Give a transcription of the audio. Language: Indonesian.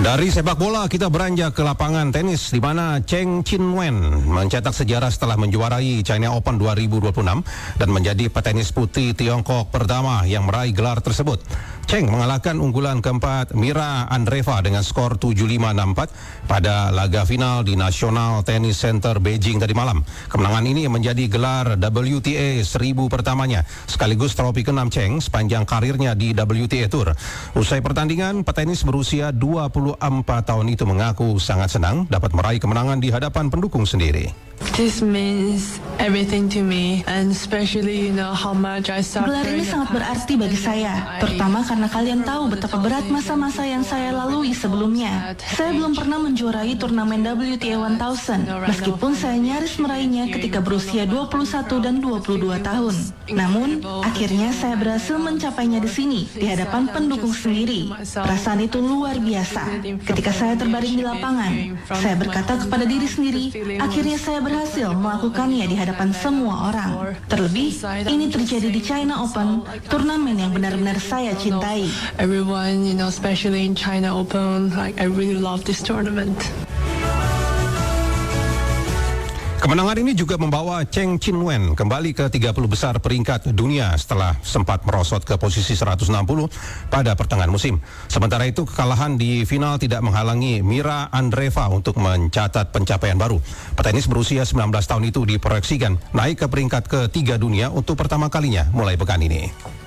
Dari sepak bola kita beranjak ke lapangan tenis di mana Cheng Qinwen mencetak sejarah setelah menjuarai China Open 2026 dan menjadi petenis putri Tiongkok pertama yang meraih gelar tersebut. Cheng mengalahkan unggulan keempat Mira Andreeva dengan skor 7-5-6-4 pada laga final di National Tennis Center Beijing tadi malam. Kemenangan ini menjadi gelar WTA 1000 pertamanya sekaligus trofi ke-6 Cheng sepanjang karirnya di WTA Tour. Usai pertandingan, petenis berusia 24 tahun itu mengaku sangat senang dapat meraih kemenangan di hadapan pendukung sendiri. This means everything to me, and especially how much I suffered. Gelar ini sangat berarti bagi saya, terutama karena kalian tahu betapa berat masa-masa yang saya lalui sebelumnya. Saya belum pernah menjuarai turnamen WTA 1000, meskipun saya nyaris meraihnya ketika berusia 21 dan 22 tahun. Namun, akhirnya saya berhasil mencapainya di sini, di hadapan pendukung sendiri. Perasaan itu luar biasa. Ketika saya terbaring di lapangan, saya berkata kepada diri sendiri, akhirnya saya berhasil melakukannya di hadapan semua orang. Terlebih, ini terjadi di China Open, turnamen yang benar-benar saya cintai. Everyone, especially in China Open, I really love this tournament. Kemenangan ini juga membawa Cheng Qinwen kembali ke 30 besar peringkat dunia setelah sempat merosot ke posisi 160 pada pertengahan musim. Sementara itu, kekalahan di final tidak menghalangi Mira Andreeva untuk mencatat pencapaian baru. Petenis berusia 19 tahun itu diproyeksikan naik ke peringkat ketiga dunia untuk pertama kalinya mulai pekan ini.